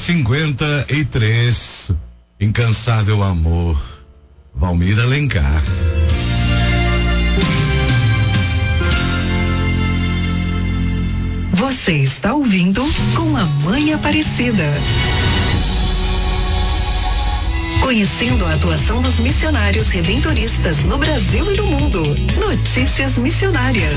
9:53. Incansável amor. Valmir Alencar. Você está ouvindo Com a Mãe Aparecida. Conhecendo a atuação dos missionários redentoristas no Brasil e no mundo. Notícias missionárias.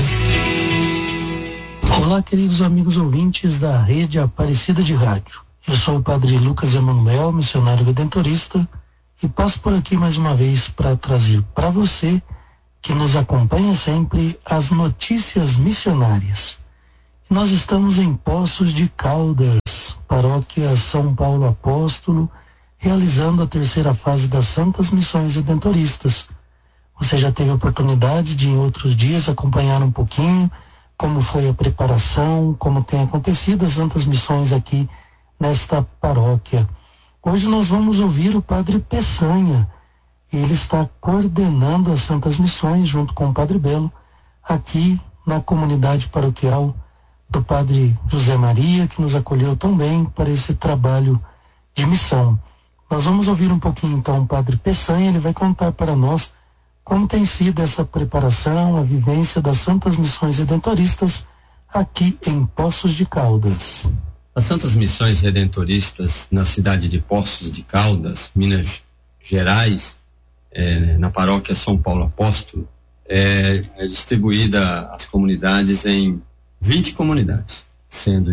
Olá, queridos amigos ouvintes da Rede Aparecida de Rádio. Eu sou o Padre Lucas Emanuel, missionário redentorista, e passo por aqui mais uma vez para trazer para você, que nos acompanha sempre, as notícias missionárias. Nós estamos em Poços de Caldas, paróquia São Paulo Apóstolo, realizando a terceira fase das Santas Missões Redentoristas. Você já teve a oportunidade de, em outros dias, acompanhar um pouquinho como foi a preparação, como tem acontecido as Santas Missões aqui nesta paróquia. Hoje nós vamos ouvir o Padre Peçanha. Ele está coordenando as Santas Missões junto com o Padre Belo aqui na comunidade paroquial do Padre José Maria, que nos acolheu tão bem para esse trabalho de missão. Nós vamos ouvir um pouquinho então o Padre Peçanha. Ele vai contar para nós como tem sido essa preparação, a vivência das Santas Missões Redentoristas aqui em Poços de Caldas. As Santas Missões Redentoristas na cidade de Poços de Caldas, Minas Gerais, na paróquia São Paulo Apóstolo, é distribuída às comunidades em 20 comunidades, sendo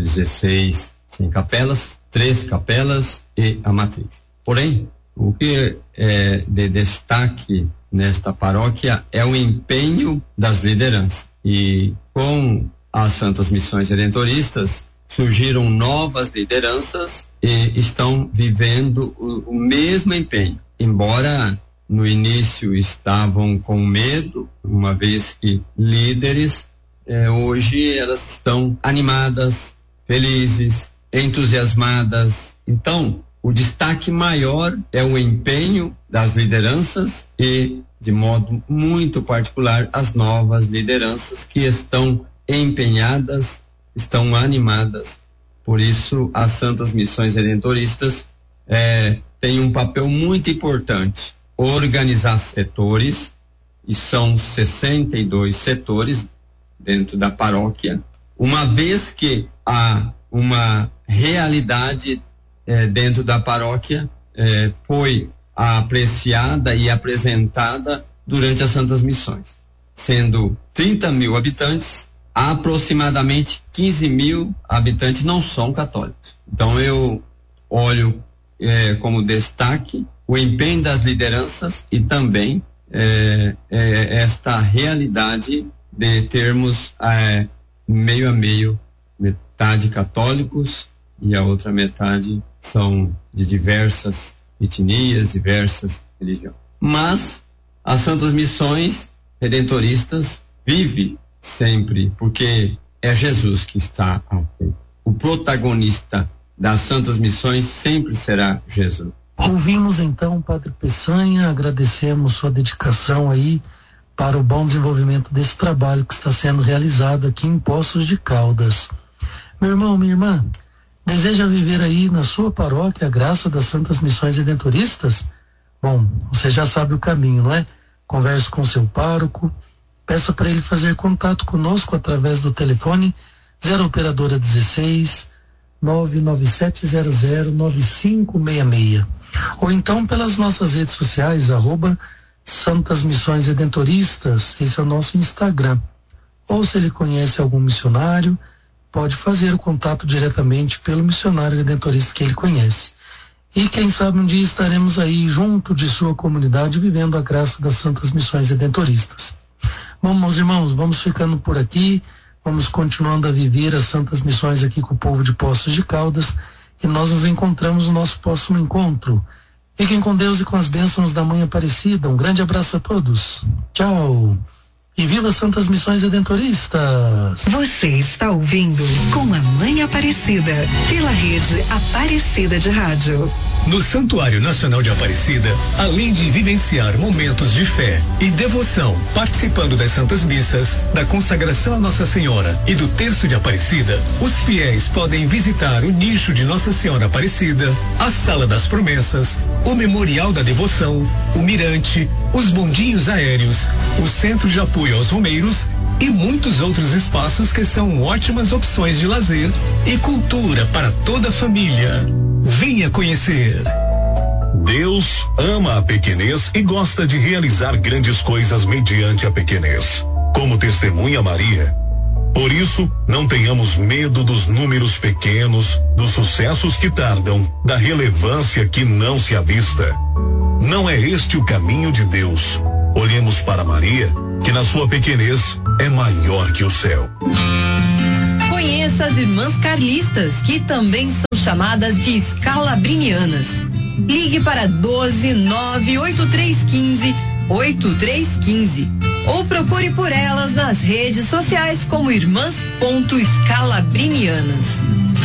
16 sem capelas, 3 capelas e a matriz. Porém, o que é de destaque nesta paróquia é o empenho das lideranças. E com as Santas Missões Redentoristas surgiram novas lideranças e estão vivendo o mesmo empenho. Embora no início estavam com medo, uma vez que líderes, hoje elas estão animadas, felizes, entusiasmadas. Então, o destaque maior é o empenho das lideranças e, de modo muito particular, as novas lideranças que estão empenhadas, estão animadas. Por isso, as Santas Missões Redentoristas têm um papel muito importante: organizar setores, e são 62 setores dentro da paróquia, uma vez que há uma realidade dentro da paróquia foi apreciada e apresentada durante as Santas Missões. Sendo 30 mil habitantes, aproximadamente 15 mil habitantes não são católicos. Então eu olho como destaque o empenho das lideranças e também esta realidade de termos meio a meio, metade católicos e a outra metade são de diversas etnias, diversas religiões. Mas as Santas Missões Redentoristas vivem sempre, porque é Jesus que está à frente. O protagonista das Santas Missões sempre será Jesus. Ouvimos então o Padre Peçanha, agradecemos sua dedicação aí para o bom desenvolvimento desse trabalho que está sendo realizado aqui em Poços de Caldas. Meu irmão, minha irmã, deseja viver aí na sua paróquia a graça das Santas Missões Redentoristas? Bom, você já sabe o caminho, não é? Converse com seu pároco, peça para ele fazer contato conosco através do telefone 0 operadora 16 997009566, ou então pelas nossas redes sociais, @Santas Missões Redentoristas, esse é o nosso Instagram. Ou se ele conhece algum missionário, pode fazer o contato diretamente pelo missionário redentorista que ele conhece. E quem sabe um dia estaremos aí junto de sua comunidade vivendo a graça das Santas Missões Redentoristas. Bom, meus irmãos, vamos ficando por aqui, vamos continuando a viver as Santas Missões aqui com o povo de Poços de Caldas, e nós nos encontramos no nosso próximo encontro. Fiquem com Deus e com as bênçãos da Mãe Aparecida. Um grande abraço a todos. Tchau. E viva as Santas Missões Redentoristas! Você está ouvindo Com a Mãe Aparecida, pela Rede Aparecida de Rádio. No Santuário Nacional de Aparecida, além de vivenciar momentos de fé e devoção, participando das Santas Missas, da consagração a Nossa Senhora e do Terço de Aparecida, os fiéis podem visitar o nicho de Nossa Senhora Aparecida, a Sala das Promessas, o Memorial da Devoção, o Mirante, os bondinhos aéreos, o Centro de Apoio aos Romeiros e muitos outros espaços que são ótimas opções de lazer e cultura para toda a família. Venha conhecer. Deus ama a pequenez e gosta de realizar grandes coisas mediante a pequenez, como testemunha Maria. Por isso, não tenhamos medo dos números pequenos, dos sucessos que tardam, da relevância que não se avista. Não é este o caminho de Deus. Olhemos para Maria, que na sua pequenez é maior que o céu. Conheça as irmãs carlistas, que também são chamadas de escalabrinianas. Ligue para 1298315-8315 ou procure por elas nas redes sociais como irmãs.escalabrinianas.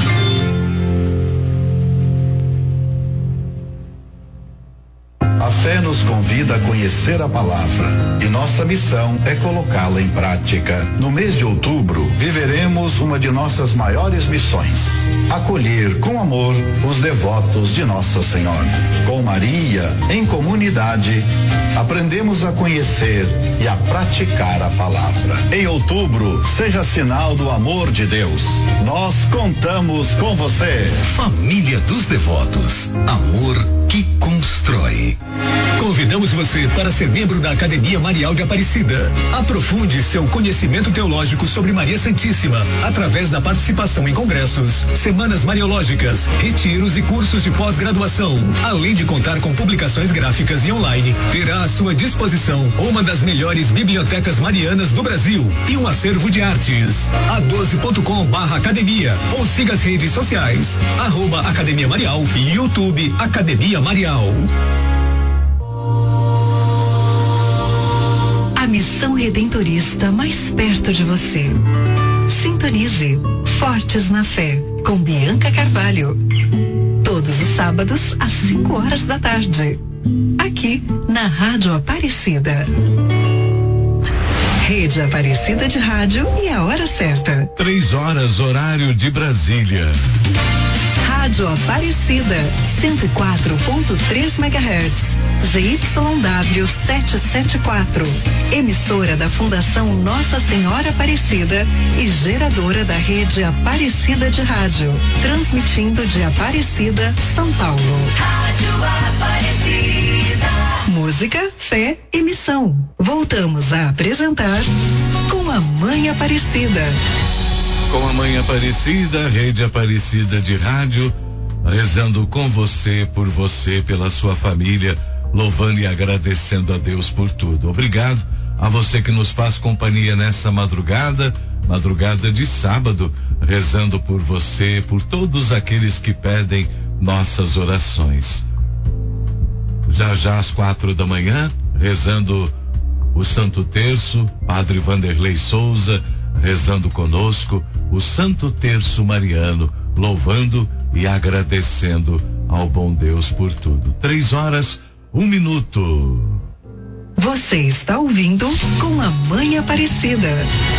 A fé nos convida a conhecer a palavra e nossa missão é colocá-la em prática. No mês de outubro, viveremos uma de nossas maiores missões: acolher com amor os devotos de Nossa Senhora. Com Maria, em comunidade, aprendemos a conhecer e a praticar a palavra. Em outubro, seja sinal do amor de Deus. Nós contamos com você. Família dos Devotos. Amor que constrói. Convidamos você para ser membro da Academia Marial de Aparecida. Aprofunde seu conhecimento teológico sobre Maria Santíssima através da participação em congressos, semanas mariológicas, retiros e cursos de pós-graduação. Além de contar com publicações gráficas e online, terá à sua disposição uma das melhores bibliotecas marianas do Brasil e um acervo de artes. a12.com/academia ou siga as redes sociais @Academia Marial e YouTube Academia Marial. A missão redentorista mais perto de você. Sintonize Fortes na Fé com Bianca Carvalho. Todos os sábados às 5 da tarde. Aqui na Rádio Aparecida. Rede Aparecida de Rádio e a hora certa. 3h, horário de Brasília. Rádio Aparecida, 104.3 MHz. ZYW 774, emissora da Fundação Nossa Senhora Aparecida e geradora da rede Aparecida de Rádio, transmitindo de Aparecida, São Paulo. Rádio Aparecida. Música, fé e missão. Voltamos a apresentar Com a Mãe Aparecida. Com a Mãe Aparecida, rede Aparecida de Rádio, rezando com você, por você, pela sua família, louvando e agradecendo a Deus por tudo. Obrigado a você que nos faz companhia nessa madrugada de sábado, rezando por você, por todos aqueles que pedem nossas orações. Já às 4 da manhã, rezando o Santo Terço, Padre Vanderlei Souza, rezando conosco o Santo Terço Mariano, louvando e agradecendo ao bom Deus por tudo. 3h, 1 minuto. Você está ouvindo Com a Mãe Aparecida.